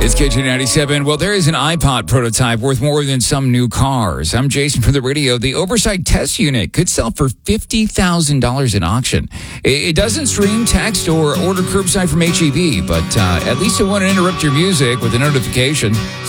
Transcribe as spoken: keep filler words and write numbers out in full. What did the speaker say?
It's K J ninety-seven. Well, there is an iPod prototype worth more than some new cars. I'm Jason from the radio. The Oversight Test Unit could sell for fifty thousand dollars in auction. It doesn't stream, text, or order curbside from H E B, but uh, at least it won't interrupt your music with a notification.